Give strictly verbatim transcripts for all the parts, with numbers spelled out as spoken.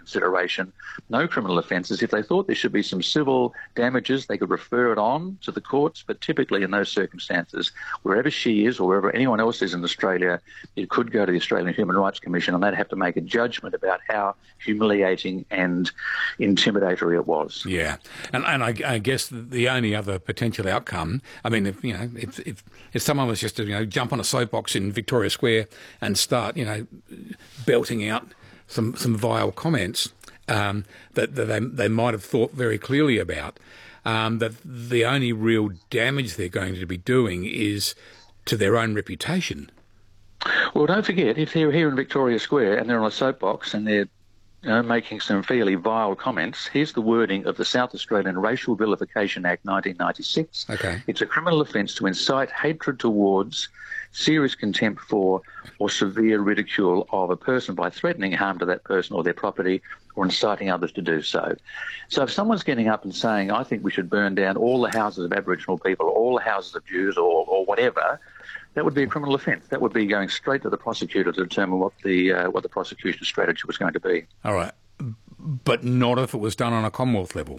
consideration, no criminal offences. If they thought there should be some civil damages, they could refer it on to the courts, but typically in those circumstances, wherever she is or wherever anyone else is in Australia, it could go to the Australian Human Rights Commission, and they'd have to make a judgment about how humiliating and intimidatory it was. Yeah, and and I, I guess the only other potential outcome, I mean, if you know, if if, if someone was just to you know jump on a soapbox in Victoria Square and start you know belting out some some vile comments um, that, that they they might have thought very clearly about, um, that the only real damage they're going to be doing is to their own reputation. Well, don't forget, if they're here in Victoria Square and they're on a soapbox and they're you know, making some fairly vile comments, here's the wording of the South Australian Racial Vilification Act nineteen ninety-six. Okay. It's a criminal offence to incite hatred towards, serious contempt for, or severe ridicule of a person by threatening harm to that person or their property or inciting others to do so. So if someone's getting up and saying, I think we should burn down all the houses of Aboriginal people, all the houses of Jews or, or whatever, that would be a criminal offence. That would be going straight to the prosecutor to determine what the uh, what the prosecution strategy was going to be. All right. But not if it was done on a Commonwealth level.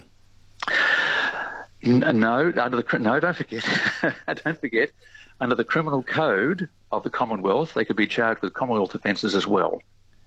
No, under the no, don't forget, don't forget, under the criminal code of the Commonwealth, they could be charged with Commonwealth offences as well.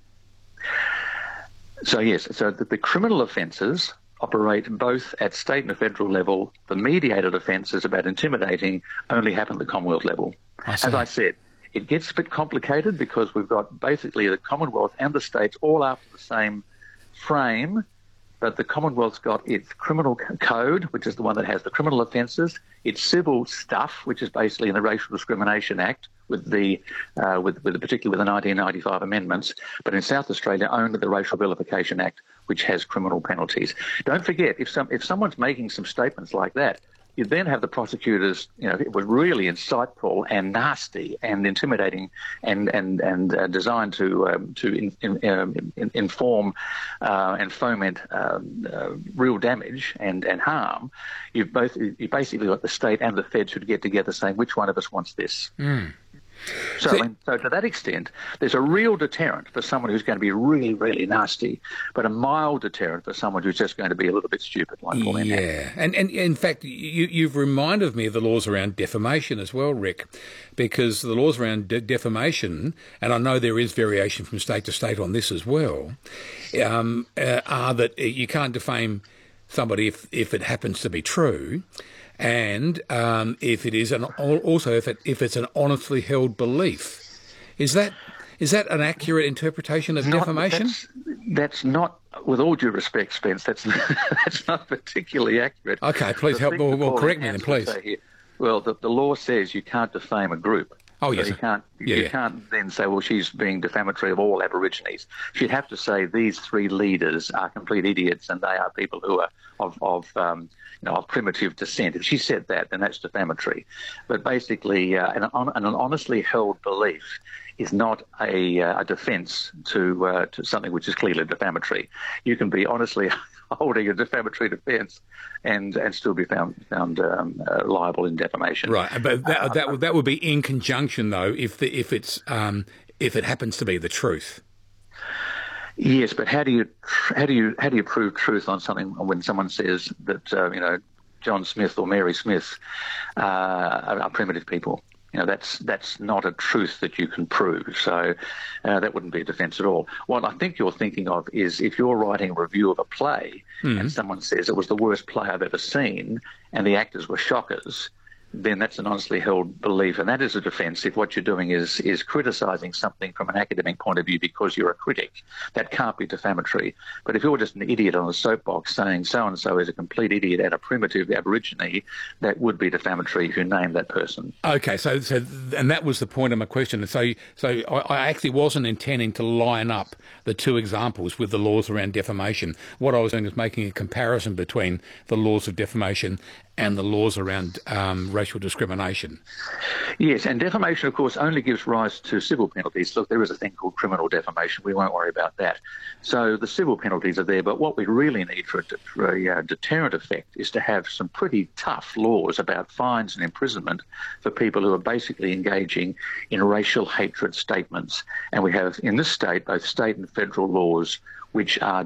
So yes, so the, the criminal offences operate both at state and federal level. The mediated offences about intimidating only happen at the Commonwealth level. I As I said, it gets a bit complicated because we've got basically the Commonwealth and the states all after the same frame, but the Commonwealth's got its criminal code, which is the one that has the criminal offences, its civil stuff, which is basically in the Racial Discrimination Act, with the uh, with, with particularly with the nineteen ninety-five amendments, but in South Australia only the Racial Vilification Act, which has criminal penalties. Don't forget, if some if someone's making some statements like that, you then have the prosecutors, you know, it was really insightful and nasty and intimidating and and and uh, designed to um, to in, in, um, in, inform uh, and foment um, uh, real damage and, and harm. You've both you basically got the state and the feds who'd get together saying which one of us wants this. Mm. So, I mean, so to that extent, there's a real deterrent for someone who's going to be really, really nasty, but a mild deterrent for someone who's just going to be a little bit stupid, like Pauline. Yeah, and, and in fact, you, you've reminded me of the laws around defamation as well, Rick, because the laws around de- defamation, and I know there is variation from state to state on this as well, um, uh, are that you can't defame somebody if, if it happens to be true. And um, if it is, an, also if it if it's an honestly held belief, is that is that an accurate interpretation of not, defamation? That's, that's not, with all due respect, Spence. That's that's not particularly accurate. Okay, please help. Well, well correct me then, please. Here, well, the, the law says you can't defame a group. Oh yes, so you can't. Yeah, you yeah. can't then say, well, she's being defamatory of all Aborigines. She'd have to say these three leaders are complete idiots, and they are people who are of of um, you know of primitive descent. If she said that, then that's defamatory. But basically, uh, an, an honestly held belief is not a, uh, a defence to uh, to something which is clearly defamatory. You can be honestly holding a defamatory defence and and still be found found um, uh, liable in defamation. Right, but that uh, that, that would be in conjunction though if the, if it's um, if it happens to be the truth. Yes, but how do you how do you how do you prove truth on something when someone says that uh, you know John Smith or Mary Smith uh, are, are primitive people? You know, that's that's not a truth that you can prove. So uh, that wouldn't be a defence at all. What I think you're thinking of is if you're writing a review of a play mm. and someone says it was the worst play I've ever seen and the actors were shockers, then that's an honestly held belief, and that is a defence if what you're doing is is criticising something from an academic point of view because you're a critic. That can't be defamatory. But if you're just an idiot on a soapbox saying so-and-so is a complete idiot and a primitive Aborigine, that would be defamatory if you name that person. Okay, so, so and that was the point of my question. So, so I, I actually wasn't intending to line up the two examples with the laws around defamation. What I was doing is making a comparison between the laws of defamation and the laws around um, racial discrimination. Yes, and defamation, of course, only gives rise to civil penalties. Look, there is a thing called criminal defamation. We won't worry about that. So the civil penalties are there, but what we really need for a, for a uh, deterrent effect is to have some pretty tough laws about fines and imprisonment for people who are basically engaging in racial hatred statements. And we have, in this state, both state and federal laws which are